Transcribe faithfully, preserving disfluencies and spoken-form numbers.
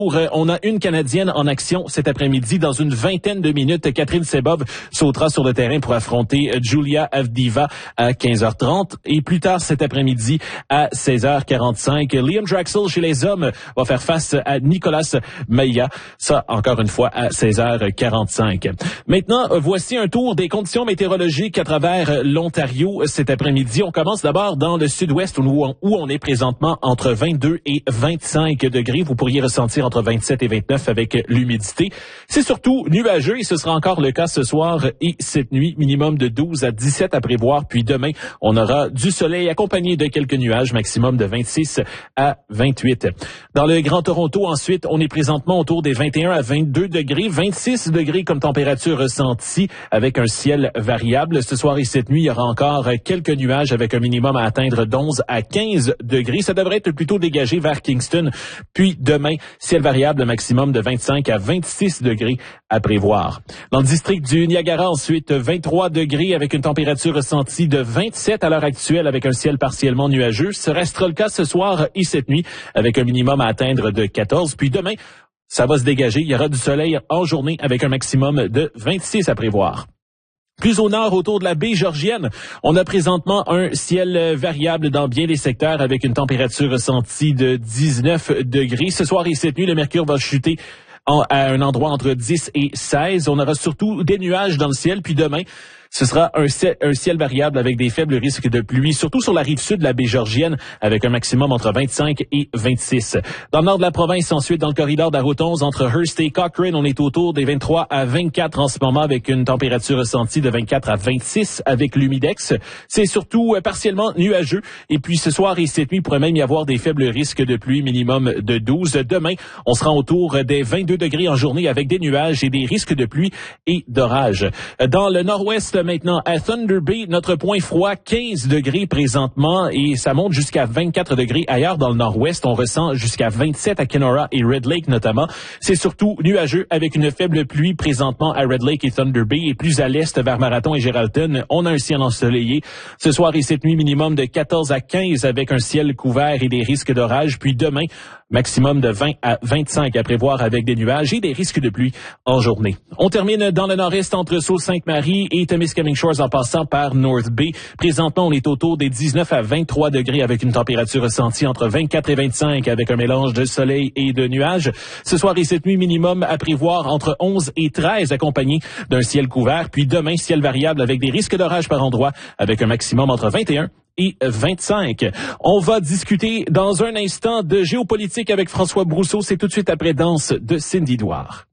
On a une Canadienne en action cet après-midi. Dans une vingtaine de minutes, Catherine Sebov sautera sur le terrain pour affronter Julia Avdiva à quinze heures trente. Et plus tard cet après-midi, à seize heures quarante-cinq, Liam Draxl chez les hommes va faire face à Nicolas Maia. Ça, encore une fois, à seize heures quarante-cinq. Maintenant, voici un tour des conditions météorologiques à travers l'Ontario cet après-midi. On commence d'abord dans le sud-ouest où on, où on est présentement entre vingt-deux et vingt-cinq degrés. Vous pourriez ressentir entre vingt-sept et vingt-neuf avec l'humidité. C'est surtout nuageux et ce sera encore le cas ce soir et cette nuit. Minimum de douze à dix-sept à prévoir. Puis demain, on aura du soleil accompagné de quelques nuages, maximum de vingt-six à vingt-huit. Dans le Grand Toronto, ensuite, on est présentement autour des vingt et un à vingt-deux degrés. vingt-six degrés comme température ressentie avec un ciel variable. Ce soir et cette nuit, il y aura encore quelques nuages avec un minimum à atteindre d'onze à quinze degrés. Ça devrait être plutôt dégagé vers Kingston. Puis demain, ciel variable, maximum de vingt-cinq à vingt-six degrés à prévoir. Dans le district du Niagara, ensuite, vingt-trois degrés avec une température ressentie de vingt-sept à l'heure actuelle avec un ciel partiellement nuageux. Ce restera le cas ce soir et cette nuit avec un minimum à atteindre de quatorze. Puis demain, ça va se dégager. Il y aura du soleil en journée avec un maximum de vingt-six à prévoir. Plus au nord, autour de la baie Georgienne, on a présentement un ciel variable dans bien les secteurs avec une température ressentie de dix-neuf degrés. Ce soir et cette nuit, le mercure va chuter en, à un endroit entre dix et seize. On aura surtout des nuages dans le ciel. Puis demain, ce sera un ciel, un ciel variable avec des faibles risques de pluie, surtout sur la rive sud de la baie Georgienne, avec un maximum entre vingt-cinq et vingt-six. Dans le nord de la province, ensuite, dans le corridor d'Arrotons, entre Hearst et Cochrane, on est autour des vingt-trois à vingt-quatre en ce moment, avec une température ressentie de vingt-quatre à vingt-six avec l'humidex. C'est surtout euh, partiellement nuageux. Et puis ce soir et cette nuit, il pourrait même y avoir des faibles risques de pluie, minimum de douze. Demain, on sera autour des vingt-deux degrés en journée avec des nuages et des risques de pluie et d'orage. Dans le nord-ouest, maintenant, à Thunder Bay, notre point froid, quinze degrés présentement et ça monte jusqu'à vingt-quatre degrés ailleurs dans le nord-ouest. On ressent jusqu'à vingt-sept à Kenora et Red Lake notamment. C'est surtout nuageux avec une faible pluie présentement à Red Lake et Thunder Bay et plus à l'est vers Marathon et Geraldton. On a un ciel ensoleillé. Ce soir et cette nuit, minimum de quatorze à quinze avec un ciel couvert et des risques d'orage. Puis demain, maximum de vingt à vingt-cinq à prévoir avec des nuages et des risques de pluie en journée. On termine dans le nord-est entre Sault-Sainte-Marie et Temiskaming Shores en passant par North Bay. Présentement, on est autour des dix-neuf à vingt-trois degrés avec une température ressentie entre vingt-quatre et vingt-cinq avec un mélange de soleil et de nuages. Ce soir et cette nuit, minimum à prévoir entre onze et treize accompagné d'un ciel couvert. Puis demain, ciel variable avec des risques d'orage par endroit avec un maximum entre vingt et un et vingt-cinq. On va discuter dans un instant de géopolitique avec François Brousseau. C'est tout de suite après Danse de Cindy Douard.